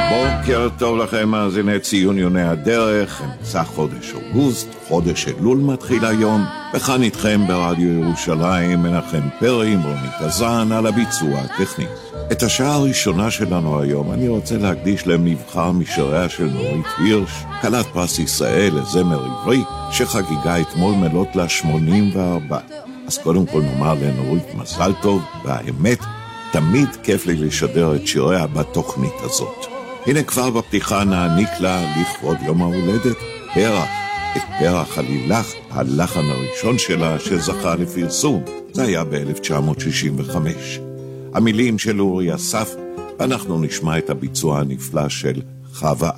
בוקר טוב לכם, מאזיני ציון יוני הדרך. אמצע חודש אוגוסט, חודש אלול מתחיל היום, וכאן איתכם ברדיו ירושלים מנחם פרי, רונית הזן על הביצוע הטכני. את השעה הראשונה שלנו היום אני רוצה להקדיש למבחר משיריה של נורית הירש, כלת פרס ישראל לזמר עברי, שחגיגה אתמול מלאת לה 84. אז קודם כל נאמר לנורית מזל טוב, והאמת, תמיד כיף לי לשדר את שיריה בתוכנית הזאת. הנה כבר בפתיחה נעניק לה לכבוד יום ההולדת פרח, את פרח עלילך, הלחן הראשון שלה שזכה לפרסום. זה היה ב-1965. המילים של אורי אסף, אנחנו נשמע את הביצוע הנפלא של חווה